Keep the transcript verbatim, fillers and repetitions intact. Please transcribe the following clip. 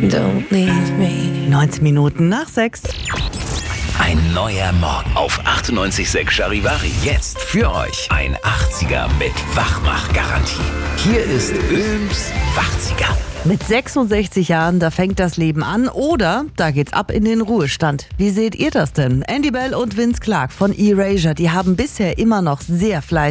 Don't leave me. neunzehn Minuten nach sechs. Ein neuer Morgen auf achtundneunzig Komma sechs Charivari. Jetzt für euch ein achtziger mit Wachmach-Garantie. Hier ist Öms Wachziger. Mit sechsundsechzig Jahren, da fängt das Leben an oder da geht's ab in den Ruhestand. Wie seht ihr das denn? Andy Bell und Vince Clarke von Erasure, die haben bisher immer noch sehr fleißig